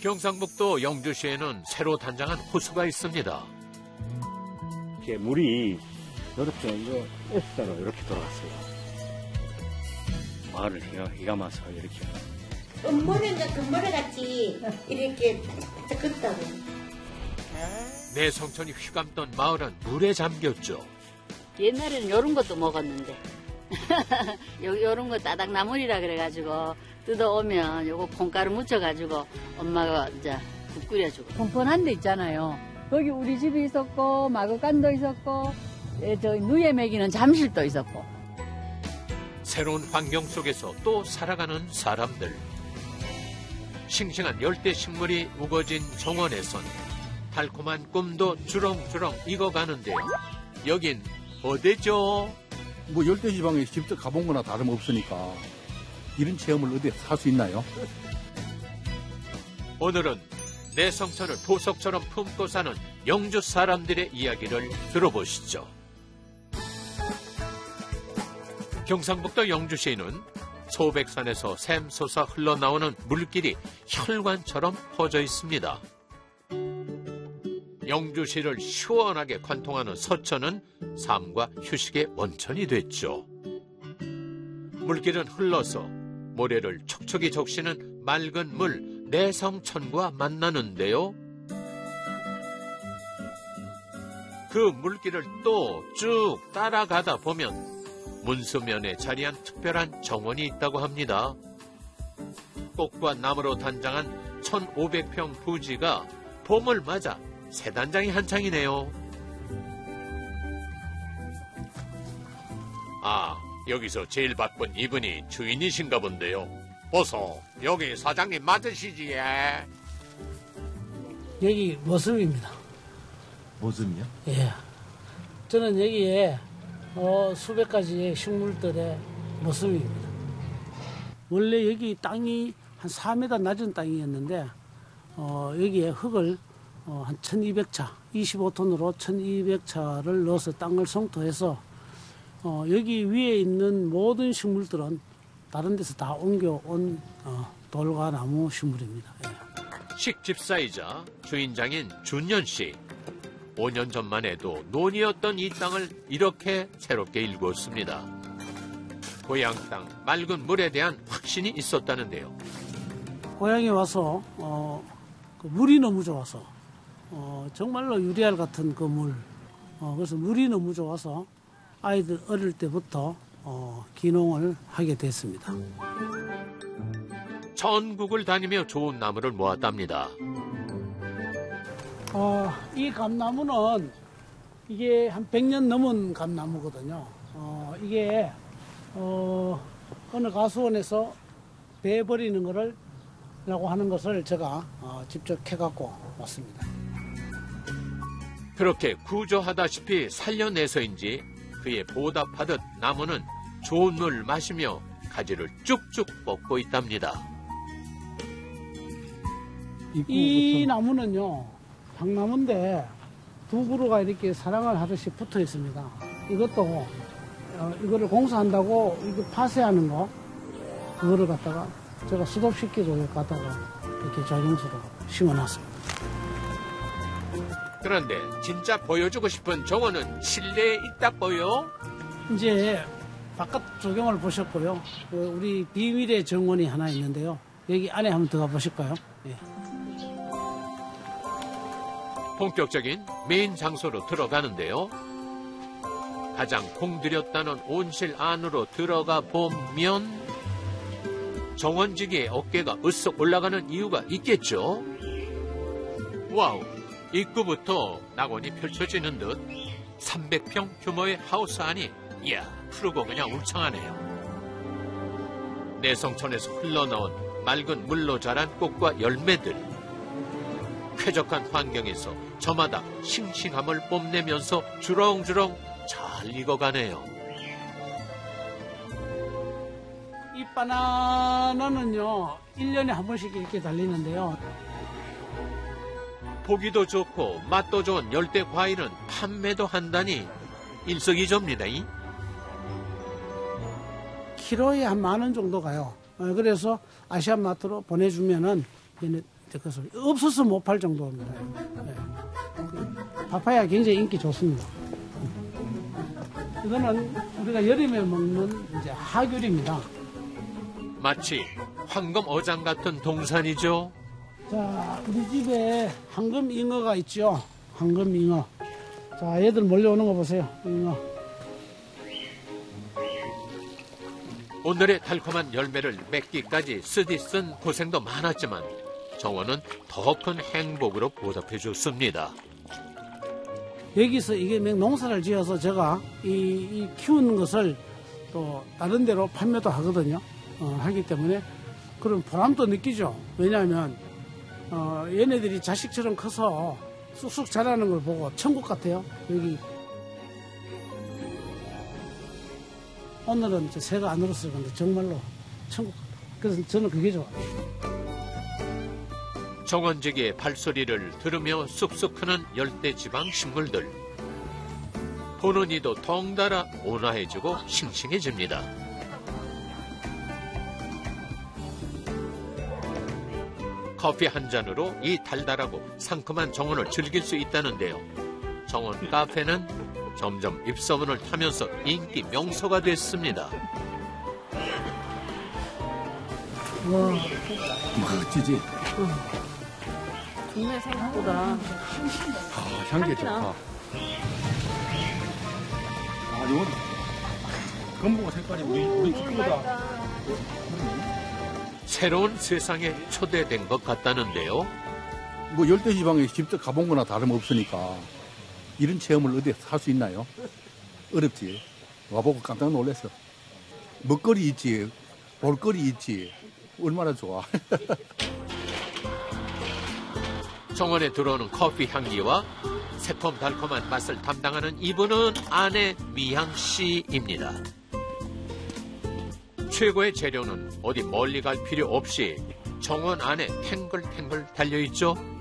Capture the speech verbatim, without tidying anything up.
경상북도 영주시에는 새로 단장한 호수가 있습니다. 이렇게 물이 이렇게 이거 S자로 이렇게 돌아갔어요. 마을을 기가, 기가 마서 이렇게. 엄마는 금머리같이 이렇게 바짝바짝 걷다고. 내성천이 휘감던 마을은 물에 잠겼죠. 옛날에는 요런 것도 먹었는데 요, 요런 거 따닥나물이라 그래가지고 뜯어오면 요거 콩가루 묻혀가지고 엄마가 이제 국 끓여주고. 뻔뻔한 데 있잖아요. 거기 우리 집이 있었고 마구간도 있었고 에, 저 누에 먹이는 잠실도 있었고. 새로운 환경 속에서 또 살아가는 사람들. 싱싱한 열대 식물이 우거진 정원에선 달콤한 꿈도 주렁주렁 익어가는데요. 여긴 어디죠? 뭐 열대지방에 직접 가본 거나 다름없으니까 이런 체험을 어디에 할 수 있나요? 오늘은 내성천을 보석처럼 품고 사는 영주 사람들의 이야기를 들어보시죠. 경상북도 영주시는 소백산에서 샘솟아 흘러나오는 물길이 혈관처럼 퍼져 있습니다. 영주시를 시원하게 관통하는 서천은 삶과 휴식의 원천이 됐죠. 물길은 흘러서 모래를 촉촉이 적시는 맑은 물 내성천과 만나는데요. 그 물길을 또 쭉 따라가다 보면 문수면에 자리한 특별한 정원이 있다고 합니다. 꽃과 나무로 단장한 천오백 평 부지가 봄을 맞아 새 단장이 한창이네요. 아, 여기서 제일 바쁜 이분이 주인이신가 본데요. 어서 여기 사장님 맞으시지? 예. 여기 모습입니다. 모습이요? 예. 저는 여기에 어, 수백 가지의 식물들의 모습입니다. 원래 여기 땅이 한 사 미터 낮은 땅이었는데 어, 여기에 흙을 어, 한 천이백 차, 이십오 톤으로 천이백 차를 넣어서 땅을 성토해서 어, 여기 위에 있는 모든 식물들은 다른 데서 다 옮겨온 어, 돌과 나무 식물입니다. 예. 식집사이자 주인장인 준년 씨. 오 년 전만 해도 논이었던 이 땅을 이렇게 새롭게 일구었습니다. 고향 땅, 맑은 물에 대한 확신이 있었다는데요. 고향에 와서 어, 그 물이 너무 좋아서 어, 정말로 유리알 같은 그 물. 어, 그래서 물이 너무 좋아서 아이들 어릴 때부터 어, 기농을 하게 됐습니다. 전국을 다니며 좋은 나무를 모았답니다. 어, 이 감나무는 이게 한 백 년 넘은 감나무거든요. 어, 이게 어, 어느 가수원에서 배 버리는 거를 라고 하는 것을 제가 어, 직접 해갖고 왔습니다. 그렇게 구조하다시피 살려내서인지 그에 보답하듯 나무는 좋은 물 마시며 가지를 쭉쭉 뻗고 있답니다. 이 나무는요, 박나무인데 두 그루가 이렇게 사랑을 하듯이 붙어 있습니다. 이것도 어, 이거를 공사한다고 이거 파쇄하는 거, 그거를 갖다가 제가 수독시켜서 갖다가 이렇게 자용수로 심어놨습니다. 그런데 진짜 보여주고 싶은 정원은 실내에 있다고요? 이제 바깥 조경을 보셨고요. 우리 비밀의 정원이 하나 있는데요. 여기 안에 한번 들어가 보실까요? 예. 본격적인 메인 장소로 들어가는데요. 가장 공들였다는 온실 안으로 들어가 보면 정원지기의 어깨가 으쓱 올라가는 이유가 있겠죠? 와우! 입구부터 낙원이 펼쳐지는 듯 삼백 평 규모의 하우스 안이 이야 푸르고 그냥 울창하네요. 내성천에서 흘러나온 맑은 물로 자란 꽃과 열매들. 쾌적한 환경에서 저마다 싱싱함을 뽐내면서 주렁주렁 잘 익어가네요. 이 바나나는요, 일 년에 한 번씩 이렇게 달리는데요. 보기도 좋고 맛도 좋은 열대 과일은 판매도 한다니 일석이조입니다. 키로에 한 만 원 정도 가요. 그래서 아시안마트로 보내주면은 됐거든요. 없어서 못 팔 정도입니다. 네. 파파야 굉장히 인기 좋습니다. 이거는 우리가 여름에 먹는 이제 하귤입니다. 마치 황금 어장 같은 동산이죠. 자, 우리 집에 황금잉어가 있죠. 황금잉어. 자, 얘들 몰려오는 거 보세요. 잉어. 오늘의 달콤한 열매를 맺기까지 쓰디쓴 고생도 많았지만 정원은 더 큰 행복으로 보답해 줬습니다. 여기서 이게 농사를 지어서 제가 이, 이 키우는 것을 또 다른 데로 판매도 하거든요. 어, 하기 때문에 그런 보람도 느끼죠. 왜냐하면 어, 얘네들이 자식처럼 커서 쑥쑥 자라는 걸 보고 천국 같아요. 여기 오늘은 새가 안 울었을 건데 정말로 천국 같아요. 그래서 저는 그게 좋아요. 정원지기의 발소리를 들으며 쑥쑥 크는 열대지방 식물들. 보는 이도 덩달아 온화해지고 싱싱해집니다. 커피 한 잔으로 이 달달하고 상큼한 정원을 즐길 수 있다는데요. 정원 카페는 점점 입소문을 타면서 인기 명소가 됐습니다. 와, 멋지지? 좋네, 생각보다. 아, 향기 좋다. 아, 이건 건보가 색깔이 우리, 우리 집보다. 새로운 세상에 초대된 것 같다는데요. 뭐 열대지방에 직접 가본 거나 다름없으니까 이런 체험을 어디에 할 수 있나요? 어렵지. 와보고 깜짝 놀랐어. 먹거리 있지, 볼거리 있지. 얼마나 좋아. 정원에 들어오는 커피 향기와 새콤달콤한 맛을 담당하는 이분은 아내 미향 씨입니다. 최고의 재료는 어디 멀리 갈 필요 없이 정원 안에 탱글탱글 달려있죠.